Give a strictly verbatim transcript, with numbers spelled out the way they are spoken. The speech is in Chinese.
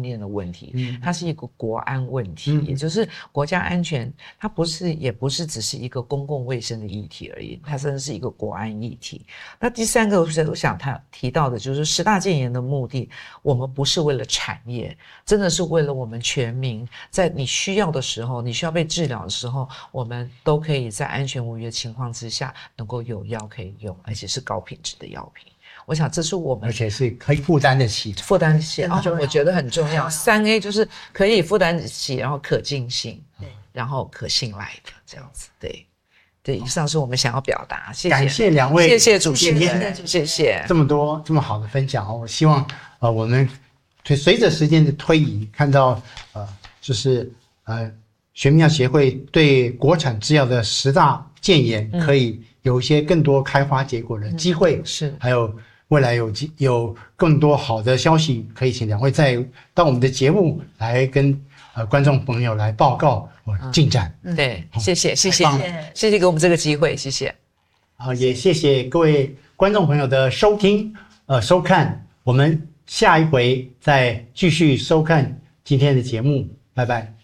链的问题， 嗯、 它是一个国安问题， 嗯、 也就是国家安全，它不是也不是只是一个公共卫生的议题而已，它真的是一个国安议题。那第三个我想他提到的就是十大建言的目的，我们不是为了产业，真的是为了我们全民，在你需要的时候，你需要被治疗的时候，我们都可以在安全无虞的情况之下能够有药可以用，而且是高品质的药品。我想这是我们而且是可以负担得起负担得起哦，我觉得很重要。三 A 就是可以负担得起，然后可进性，对，然后可信赖的这样子。对，对，以上是我们想要表达。谢谢， 感谢两位， 谢谢主持人，谢谢这么多这么好的分享哦。我希望呃我们随着时间的推移，看到呃就是呃学泌药协会对国产制药的十大建言可以有一些更多开花结果的机会， 嗯、是还有。未来有有更多好的消息，可以请两位再到我们的节目来跟呃观众朋友来报告呃进展。 嗯、对，谢谢谢谢谢谢给我们这个机会，谢谢。 啊、呃，也谢谢各位观众朋友的收听呃收看，我们下一回再继续收看今天的节目，拜拜。